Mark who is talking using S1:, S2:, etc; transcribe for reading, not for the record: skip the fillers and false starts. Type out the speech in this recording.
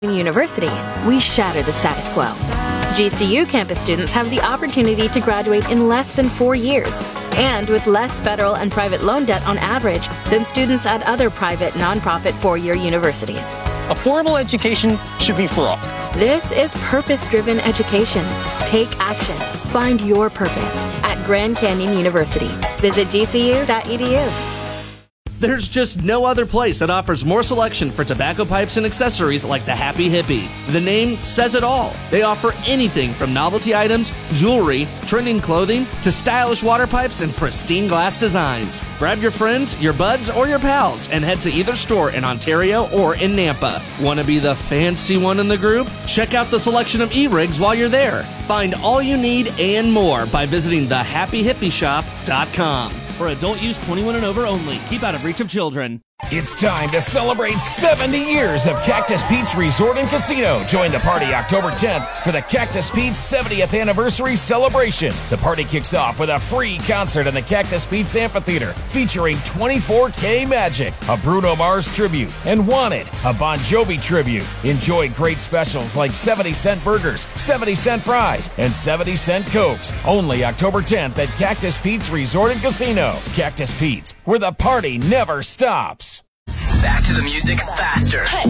S1: University, we shatter the status quo. GCU campus students have the opportunity to graduate in less than 4 years, and with less federal and private loan debt on average than students at other private nonprofit four-year universities.
S2: Affordable education should be for all.
S1: This is purpose-driven education. Take action. Find your purpose at Grand Canyon University. Visit gcu.edu.
S3: There's just no other place that offers more selection for tobacco pipes and accessories like the Happy Hippie. The name says it all. They offer anything from novelty items, jewelry, trending clothing, to stylish water pipes and pristine glass designs. Grab your friends, your buds, or your pals and head to either store in Ontario or in Nampa. Want to be the fancy one in the group? Check out the selection of e-rigs while you're there. Find all you need and more by visiting thehappyhippieshop.com.
S4: For adult use, 21 and over only. Keep out of reach of children.
S5: It's time to celebrate 70 years of Cactus Pete's Resort and Casino. Join the party October 10th for the Cactus Pete's 70th anniversary celebration. The party kicks off with a free concert in the Cactus Pete's Amphitheater featuring 24K Magic, a Bruno Mars tribute, and Wanted, a Bon Jovi tribute. Enjoy great specials like 70-cent burgers, 70-cent fries, and 70-cent Cokes. Only October 10th at Cactus Pete's Resort and Casino. Cactus Pete's, where the party never stops.
S6: Back to the music faster.